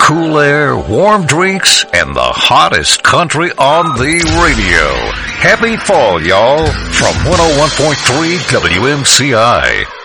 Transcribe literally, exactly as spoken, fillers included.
cool air, warm drinks, and the hottest country on the radio. Happy fall, y'all, from one oh one point three W M C I.